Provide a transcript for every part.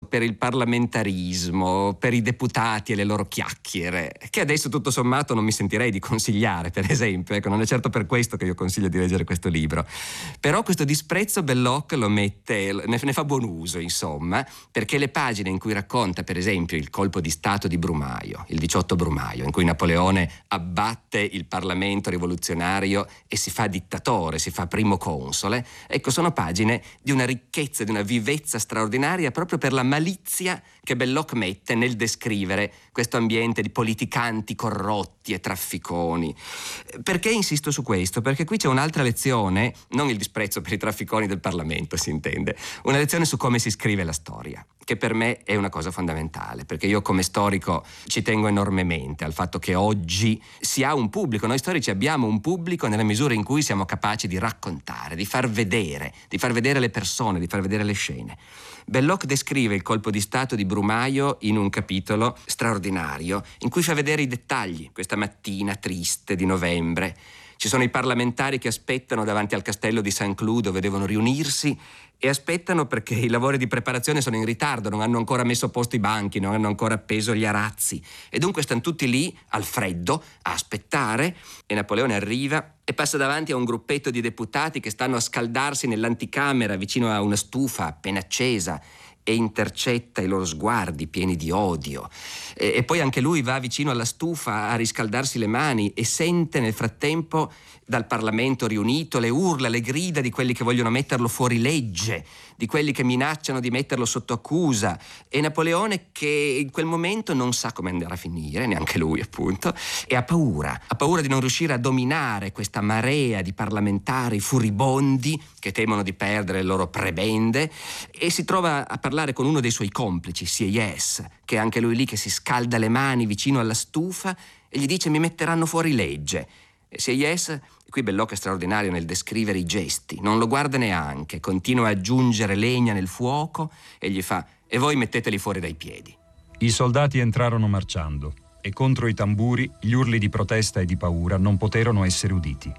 per il parlamentarismo, per i deputati e le loro chiacchiere, che adesso tutto sommato non mi sentirei di consigliare, per esempio. Ecco, non è certo per questo che io consiglio di leggere questo libro. Però questo disprezzo Belloc lo mette, ne fa buon uso, insomma, perché le pagine in cui racconta, per esempio, il colpo di Stato di Brumaio, il 18 Brumaio, in cui Napoleone abbatte il Parlamento rivoluzionario e si fa dittatore, si fa primo console, ecco, sono pagine di una ricchezza, di una vivezza straordinaria, proprio per la malizia che Belloc mette nel descrivere questo ambiente di politicanti corrotti e trafficoni. Perché insisto su questo? Perché qui c'è un'altra lezione, non il disprezzo per i trafficoni del Parlamento, si intende, una lezione su come si scrive la storia, che per me è una cosa fondamentale, perché io come storico ci tengo enormemente al fatto che oggi si ha un pubblico, noi storici abbiamo un pubblico nella misura in cui siamo capaci di raccontare, di far vedere le persone, di far vedere le scene. Belloc descrive il colpo di Stato di Brumaio in un capitolo straordinario in cui fa vedere i dettagli, questa mattina triste di novembre. Ci sono i parlamentari che aspettano davanti al castello di Saint-Cloud dove devono riunirsi e aspettano perché i lavori di preparazione sono in ritardo, non hanno ancora messo a posto i banchi, non hanno ancora appeso gli arazzi e dunque stanno tutti lì al freddo a aspettare e Napoleone arriva e passa davanti a un gruppetto di deputati che stanno a scaldarsi nell'anticamera vicino a una stufa appena accesa e intercetta i loro sguardi pieni di odio e poi anche lui va vicino alla stufa a riscaldarsi le mani e sente nel frattempo dal Parlamento riunito le urla, le grida di quelli che vogliono metterlo fuori legge, di quelli che minacciano di metterlo sotto accusa e Napoleone che in quel momento non sa come andare a finire, neanche lui appunto, e ha paura di non riuscire a dominare questa marea di parlamentari furibondi che temono di perdere le loro prebende e si trova a parlare con uno dei suoi complici, Sieyès, che è anche lui lì che si scalda le mani vicino alla stufa e gli dice mi metteranno fuori legge. E Sieyès, qui Belloc è straordinario nel descrivere i gesti, non lo guarda neanche, continua a aggiungere legna nel fuoco e gli fa e voi metteteli fuori dai piedi. I soldati entrarono marciando e contro i tamburi gli urli di protesta e di paura non poterono essere uditi.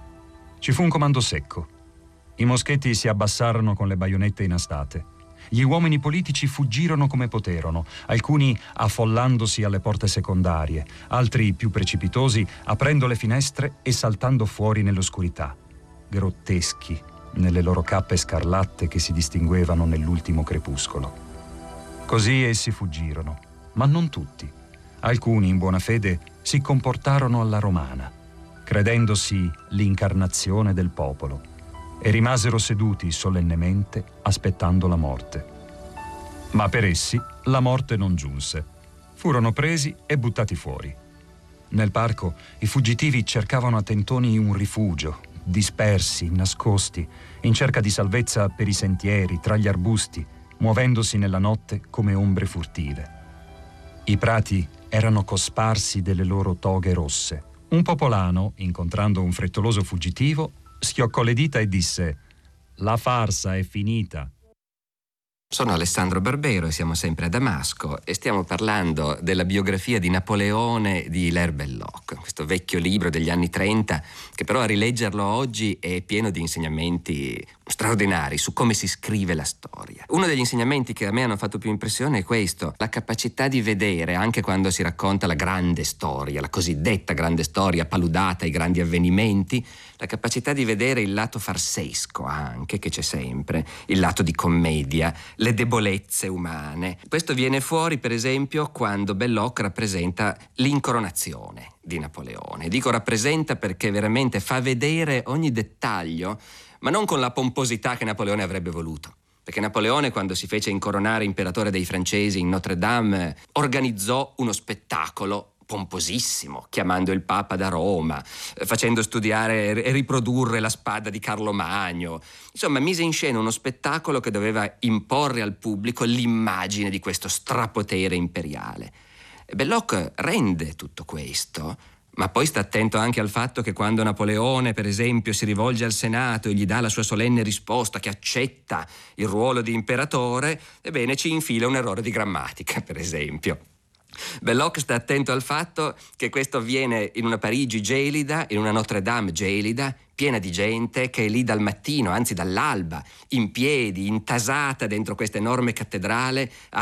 Ci fu un comando secco. I moschetti si abbassarono con le baionette inastate. Gli uomini politici fuggirono come poterono, alcuni affollandosi alle porte secondarie, altri più precipitosi aprendo le finestre e saltando fuori nell'oscurità, grotteschi nelle loro cappe scarlatte che si distinguevano nell'ultimo crepuscolo. Così essi fuggirono, ma non tutti. Alcuni, in buona fede, si comportarono alla romana, credendosi l'incarnazione del popolo, e rimasero seduti solennemente aspettando la morte. Ma per essi la morte non giunse. Furono presi e buttati fuori. Nel parco i fuggitivi cercavano a tentoni un rifugio, dispersi, nascosti, in cerca di salvezza per i sentieri, tra gli arbusti, muovendosi nella notte come ombre furtive. I prati erano cosparsi delle loro toghe rosse. Un popolano, incontrando un frettoloso fuggitivo, schioccò le dita e disse «La farsa è finita». Sono Alessandro Barbero e siamo sempre a Damasco e stiamo parlando della biografia di Napoleone di Hilaire Belloc, questo vecchio libro degli anni 30 che però a rileggerlo oggi è pieno di insegnamenti straordinari su come si scrive la storia. Uno degli insegnamenti che a me hanno fatto più impressione è questo, la capacità di vedere anche quando si racconta la grande storia, la cosiddetta grande storia paludata ai grandi avvenimenti, la capacità di vedere il lato farsesco anche che c'è sempre, il lato di commedia, le debolezze umane. Questo viene fuori per esempio quando Belloc rappresenta l'incoronazione di Napoleone. Dico rappresenta perché veramente fa vedere ogni dettaglio, ma non con la pomposità che Napoleone avrebbe voluto. Perché Napoleone, quando si fece incoronare imperatore dei francesi in Notre Dame, organizzò uno spettacolo pomposissimo, chiamando il Papa da Roma, facendo studiare e riprodurre la spada di Carlo Magno. Insomma, mise in scena uno spettacolo che doveva imporre al pubblico l'immagine di questo strapotere imperiale. Belloc rende tutto questo, ma poi sta attento anche al fatto che quando Napoleone, per esempio, si rivolge al Senato e gli dà la sua solenne risposta che accetta il ruolo di imperatore, ebbene ci infila un errore di grammatica, per esempio. Belloc sta attento al fatto che questo avviene in una Parigi gelida, in una Notre Dame gelida, piena di gente che è lì dal mattino, anzi dall'alba, in piedi, intasata dentro questa enorme cattedrale,